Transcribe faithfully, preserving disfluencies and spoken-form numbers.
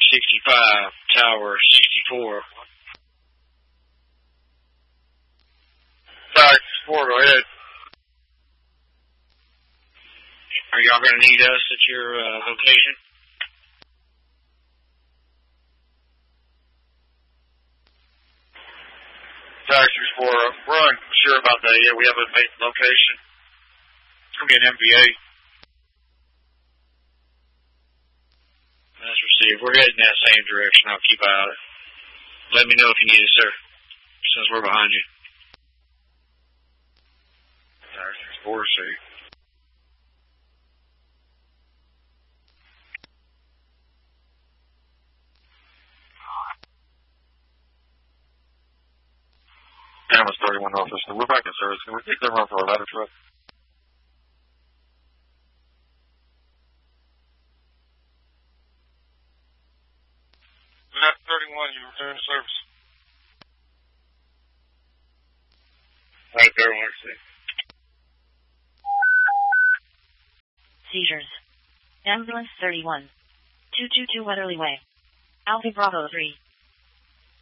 sixty-five, Tower sixty-four. Tower sixty-four, go ahead. Are y'all going to need us at your uh, location? Tower sixty-four, we're unsure about that yet. We haven't made the location. It's going to be an M V A. That's received. We're heading that same direction. I'll keep out. Let me know if you need us, sir, since we're behind you. Tower sixty-four, see. Cameras thirty-one officer. We're back in service. Can we take them run for a ladder truck? Ladder thirty-one, you return to service. Right there, one six. Seizures. Ambulance thirty-one. two two two Weatherly Way. Alpha Bravo three.